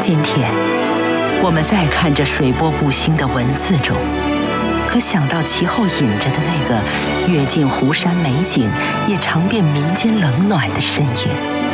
今天，我们再看这水波不兴的文字中，可想到其后隐着的那个阅尽湖山美景，也尝遍民间冷暖的身影。